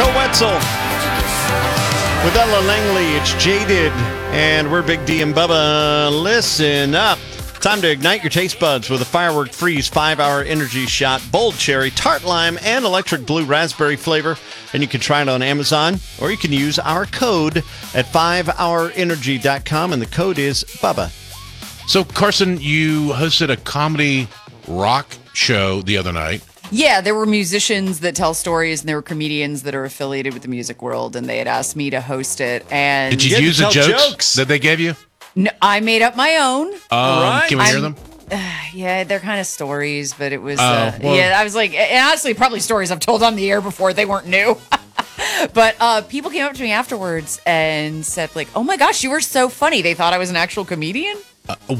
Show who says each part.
Speaker 1: Joe Wetzel with Ella Langley. It's Jaded, and we're Big D and Bubba. Listen up. Time to ignite your taste buds with a Firework Freeze 5-hour energy shot, bold cherry, tart lime, and electric blue raspberry flavor. And you can try it on Amazon, or you can use our code at 5hourenergy.com, and the code is Bubba.
Speaker 2: So, Carson, you hosted a comedy rock show the other night.
Speaker 3: Yeah, there were musicians that tell stories, and there were comedians that are affiliated with the music world, and they had asked me to host it. And
Speaker 2: Did you use the jokes that they gave you?
Speaker 3: No, I made up my own.
Speaker 2: Can we hear them?
Speaker 3: Yeah, they're kind of stories, but it was,
Speaker 2: well-
Speaker 3: I was like, and honestly, probably stories I've told on the air before. They weren't new. But people came up to me afterwards and said, like, oh my gosh, you were so funny. They thought I was an actual comedian.